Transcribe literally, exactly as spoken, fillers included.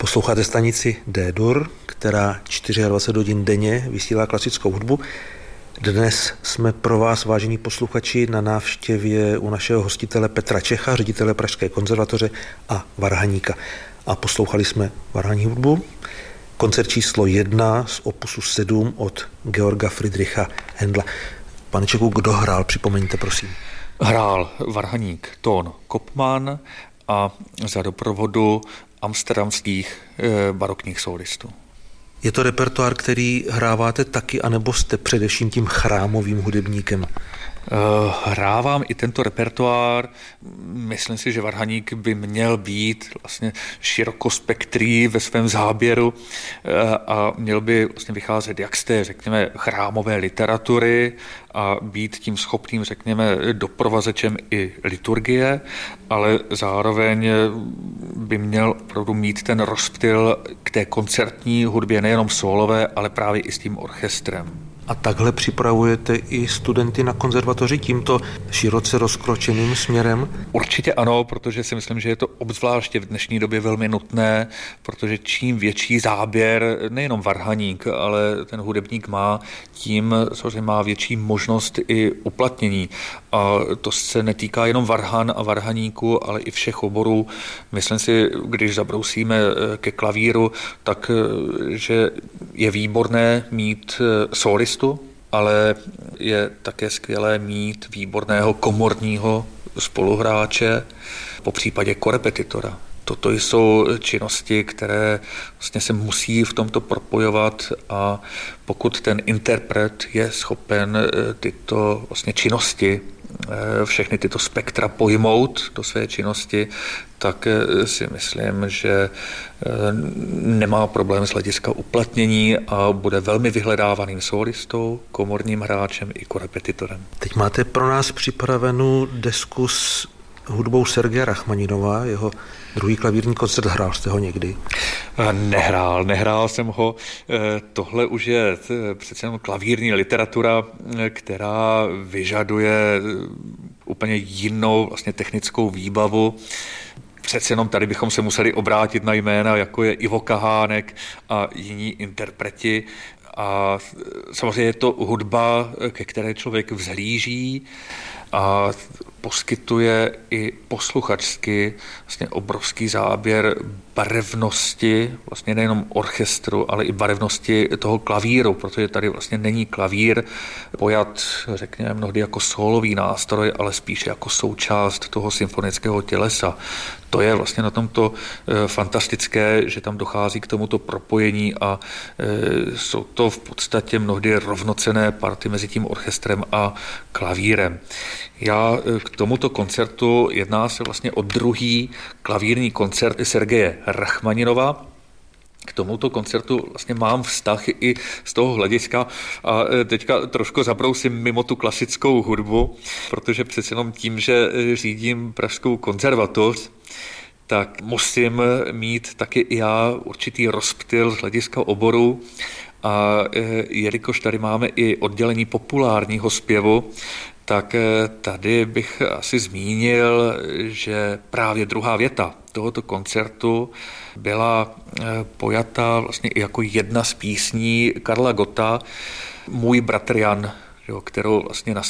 Posloucháte stanici D-Dur, která dvacet čtyři hodin denně vysílá klasickou hudbu. Dnes jsme pro vás, vážení posluchači, na návštěvě u našeho hostitele Petra Čecha, ředitele Pražské konzervatoře a varhaníka. A poslouchali jsme varhanní hudbu. Koncert číslo jedna z opusu sedm od Georga Friedricha Händla. Pane Čeku, kdo hrál, připomeňte, prosím. Hrál varhaník Ton Kopman a za doprovodu amsterdamských e, barokních solistů. Je to repertoár, který hráváte taky, anebo jste především tím chrámovým hudebníkem? Hrávám i tento repertoár. Myslím si, že varhaník by měl být vlastně širokospektrý ve svém záběru a měl by vlastně vycházet jak z té, řekněme, chrámové literatury a být tím schopným, řekněme, doprovazečem i liturgie, ale zároveň by měl opravdu mít ten rozptyl k té koncertní hudbě, nejenom sólové, ale právě i s tím orchestrem. A takhle připravujete i studenty na konzervatoři tímto široce rozkročeným směrem? Určitě ano, protože si myslím, že je to obzvláště v dnešní době velmi nutné, protože čím větší záběr, nejenom varhaník, ale ten hudebník má, tím samozřejmě má větší možnost i uplatnění. A to se netýká jenom varhan a varhaníku, ale i všech oborů. Myslím si, když zabrousíme ke klavíru, tak že je výborné mít solistu, ale je také skvělé mít výborného komorního spoluhráče, po případě korepetitora. Toto jsou činnosti, které vlastně se musí v tomto propojovat a pokud ten interpret je schopen tyto vlastně činnosti, všechny tyto spektra pojmout do své činnosti, tak si myslím, že nemá problém z hlediska uplatnění a bude velmi vyhledávaným solistou, komorním hráčem i korepetitorem. Teď máte pro nás připravenou desku s hudbou Sergeje Rachmaninova, jeho druhý klavírní koncert. Hrál jste ho někdy? Nehrál, nehrál jsem ho. Tohle už je přece jenom klavírní literatura, která vyžaduje úplně jinou vlastně technickou výbavu. Přece jenom tady bychom se museli obrátit na jména, jako je Ivo Kahánek a jiní interpreti. A samozřejmě je to hudba, ke které člověk vzhlíží a poskytuje i posluchačsky vlastně obrovský záběr barevnosti, vlastně nejenom orchestru, ale i barevnosti toho klavíru, protože tady vlastně není klavír pojat, řekněme, mnohdy jako sólový nástroj, ale spíše jako součást toho symfonického tělesa. To je vlastně na tomto e, fantastické, že tam dochází k tomuto propojení a e, jsou to v podstatě mnohdy rovnocenné party mezi tím orchestrem a klavírem. Já e, k tomuto koncertu, jedná se vlastně o druhý klavírní koncert Sergeje Rachmaninova. K tomuto koncertu vlastně mám vztah i z toho hlediska a teďka trošku zabrousím mimo tu klasickou hudbu, protože přece jenom tím, že řídím Pražskou konzervatoř, tak musím mít taky i já určitý rozptyl z hlediska oboru a jelikož tady máme i oddělení populárního zpěvu, tak tady bych asi zmínil, že právě druhá věta tohoto koncertu byla pojata vlastně jako jedna z písní Karla Gotta, Můj bratr Jan, kterou vlastně